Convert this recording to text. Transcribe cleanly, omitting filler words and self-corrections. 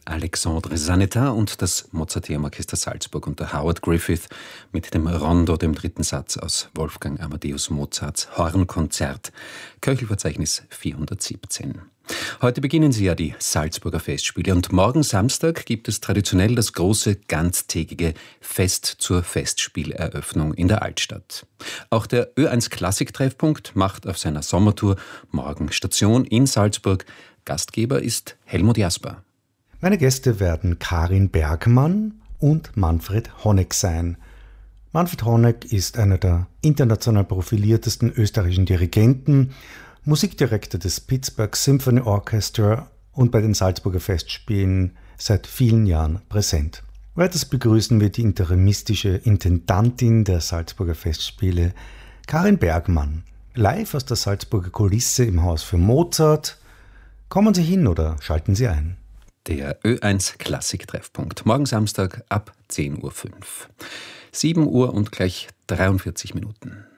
Alexandre Zanetin und das Mozarteum Orchester Salzburg unter Howard Griffith mit dem Rondo, dem dritten Satz aus Wolfgang Amadeus Mozarts Hornkonzert, Köchelverzeichnis 417. Heute beginnen sie ja die Salzburger Festspiele und morgen Samstag gibt es traditionell das große ganztägige Fest zur Festspieleröffnung in der Altstadt. Auch der Ö1 Klassik-Treffpunkt macht auf seiner Sommertour morgen Station in Salzburg. Gastgeber ist Helmut Jasper. Meine Gäste werden Karin Bergmann und Manfred Honeck sein. Manfred Honeck ist einer der international profiliertesten österreichischen Dirigenten, Musikdirektor des Pittsburgh Symphony Orchestra und bei den Salzburger Festspielen seit vielen Jahren präsent. Weiters begrüßen wir die interimistische Intendantin der Salzburger Festspiele, Karin Bergmann, live aus der Salzburger Kulisse im Haus für Mozart. Kommen Sie hin oder schalten Sie ein. Der Ö1 Klassik-Treffpunkt. Morgen Samstag ab 10.05 Uhr. 7 Uhr und gleich 43 Minuten.